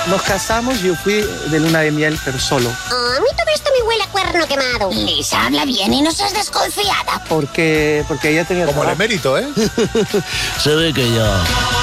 nos casamos y yo fui de luna de miel, pero solo. A mí todo esto me huele a cuerno quemado. Lisa, habla bien y no seas desconfiada. Porque ella tenía Como el trabajo. emérito, ¿eh? Se ve que ya.